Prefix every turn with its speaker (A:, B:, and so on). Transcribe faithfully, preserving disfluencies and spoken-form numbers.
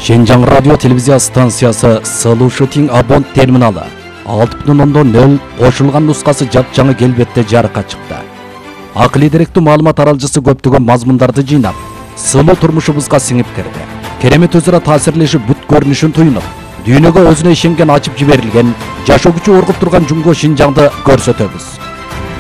A: Шинжаң радио телевизия станциясы Сылуу Шытиң абонт терминалы алты бүтүн ондон нөл кошулган нускасы жат жаңы келбетте жарыкка чыкты. Акылый деректүү маалымат аралжысы көптөгөн мазмундарды жыйнап, сылуу турмушубузга сиңип кирди. Керемет өзара таасирлешип бүт көрүнүшүн туюнуп, дүйнөгө өзүнө ишенген ачып жиберилген, жашоо күчү оргуп турган Жумго Шинжаңды көрсөтөбүз.